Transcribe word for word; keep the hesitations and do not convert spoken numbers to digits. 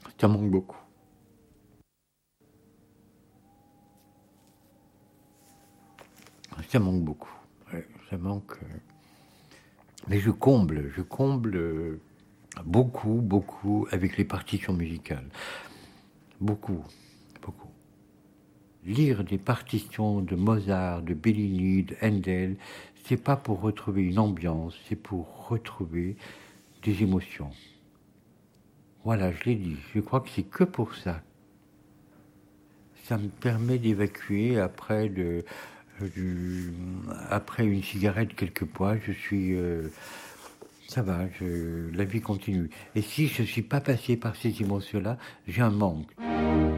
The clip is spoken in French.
Ça manque beaucoup. Ça manque beaucoup. Ouais, ça manque. euh, Mais je comble, je comble euh, beaucoup, beaucoup avec les partitions musicales. Beaucoup, beaucoup. Lire des partitions de Mozart, de Bellini, de Handel, c'est pas pour retrouver une ambiance, c'est pour retrouver des émotions. Voilà, je l'ai dit. Je crois que c'est que pour ça. Ça me permet d'évacuer après de, du- après une cigarette quelquefois. Je suis, euh, ça va, je- la vie continue. Et si je ne suis pas passé par ces émotions-là, j'ai un manque.